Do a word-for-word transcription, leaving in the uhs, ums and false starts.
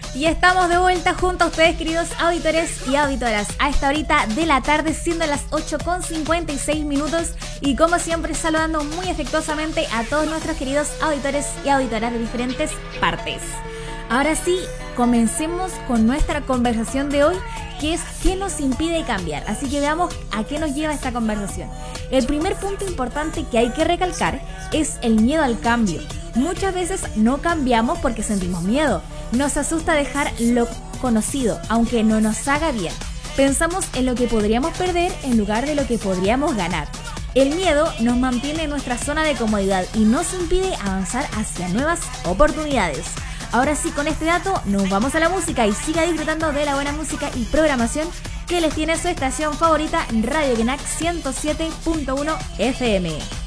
Y estamos de vuelta junto a ustedes, queridos auditores y auditoras, a esta horita de la tarde, siendo las ocho con cincuenta y seis minutos. Y como siempre, saludando muy afectuosamente a todos nuestros queridos auditores y auditoras de diferentes partes. Ahora sí, comencemos con nuestra conversación de hoy, que es ¿qué nos impide cambiar? Así que veamos a qué nos lleva esta conversación. El primer punto importante que hay que recalcar es el miedo al cambio. Muchas veces no cambiamos porque sentimos miedo. Nos asusta dejar lo conocido, aunque no nos haga bien. Pensamos en lo que podríamos perder en lugar de lo que podríamos ganar. El miedo nos mantiene en nuestra zona de comodidad y nos impide avanzar hacia nuevas oportunidades. Ahora sí, con este dato nos vamos a la música y siga disfrutando de la buena música y programación que les tiene su estación favorita, Radio Genac ciento siete punto uno F M.